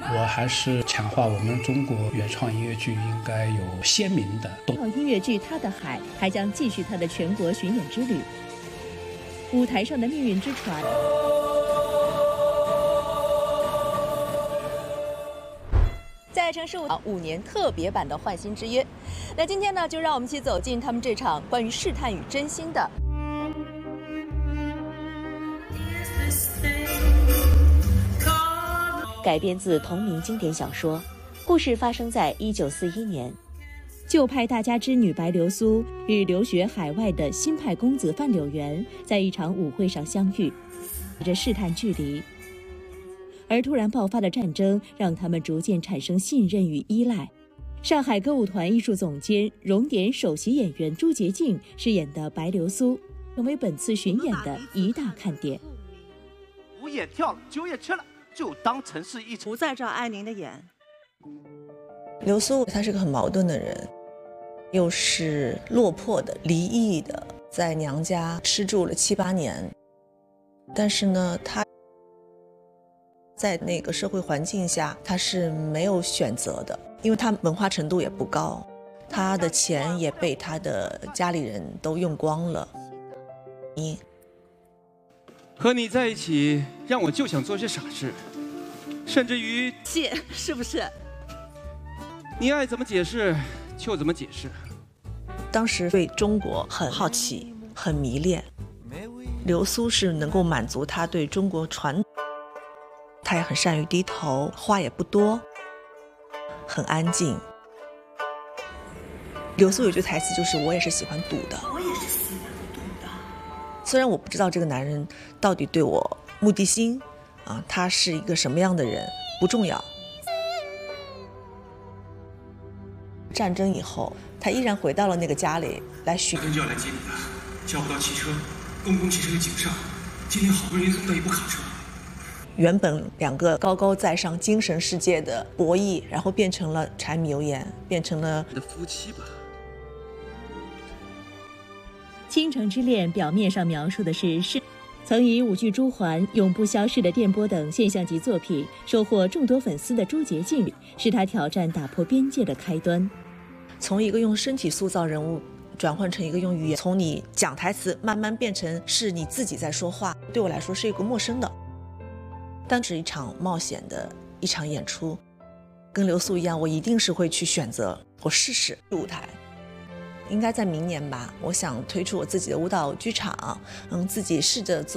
我还是强化我们中国原创音乐剧应该有鲜明的音乐剧《他的海》还将继续它的全国巡演之旅。舞台上的命运之船， 在城市5年特别版的《换心之约》。那今天呢，就让我们一起走进他们这场关于试探与真心的。 改编自同名经典小说，故事发生在1941年，旧派大家之女白流苏与留学海外的新派公子范柳原在一场舞会上相遇，着试探距离。而突然爆发的战争让他们逐渐产生信任与依赖。上海歌舞团艺术总监、荣典首席演员朱洁静饰演的白流苏，成为本次巡演的一大看点。 舞也跳了，酒也吃了，就当成是一场。 不再照艾琳的演。 流苏她是个很矛盾的人，又是落魄的、离异的，在娘家吃住了7、8年，但是呢，她在那个社会环境下，她是没有选择的，因为她文化程度也不高，她的钱也被她的家里人都用光了。 和你在一起，让我就想做些傻事，甚至于谢，是不是？ 你爱怎么解释就怎么解释。 当时对中国很好奇，很迷恋。流苏是能够满足他对中国传统，他也很善于低头，话也不多，很安静。流苏有句台词就是我也是喜欢赌的。我也是喜欢赌的。虽然我不知道这个男人到底对我目的心他是一个什么样的人不重要。战争以后，他依然回到了那个家里来寻。 就要来接你的，叫不到汽车，公共汽车的井上，今天好不容易送到一部卡车。 原本2个高高在上精神世界的博弈，然后变成了柴米油盐，变成了你的夫妻吧。 倾城之恋表面上描述的是曾以舞剧《朱鹮》《永不消逝的电波》等现象级作品收获众多粉丝的朱洁静，是他挑战打破边界的开端。 从一个用身体塑造人物转换成一个用语言，从你讲台词慢慢变成是你自己在说话，对我来说是一个陌生的，但是一场冒险的一场演出。跟流苏一样，我一定是会去选择我试试舞台。应该在明年吧，我想推出我自己的舞蹈剧场，自己试着做